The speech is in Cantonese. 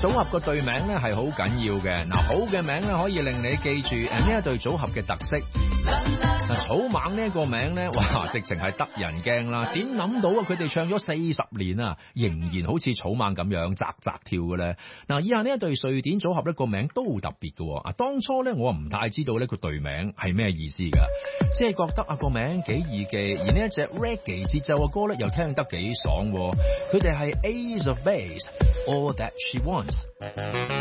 組合個隊名咧係好緊要嘅。嗱，好嘅名咧可以令你記住呢一隊組合嘅特色。嗱，草蜢呢一個名咧，哇，直情係得人驚啦！點諗到啊？佢哋唱咗40年啊，仍然好似草蜢咁樣扎扎跳嘅咧。嗱，以下呢一隊瑞典組合咧個名都好特別嘅。啊，當初咧我唔太知道呢個隊名係咩意思噶，即係覺得啊個名幾易記，而呢一隻 reggae 節奏嘅歌咧又聽得幾爽。佢哋係 Ace of Base，All That She Wants。